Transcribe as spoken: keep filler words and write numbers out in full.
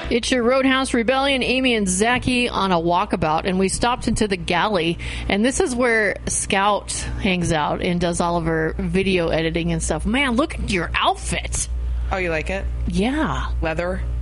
It's your Roadhouse Rebellion, Amy and Zachy on a walkabout, and we stopped into the galley, and this is where Scout hangs out and does all of her video editing and stuff. Man, look at your outfit. Oh, you like it? Yeah. Leather?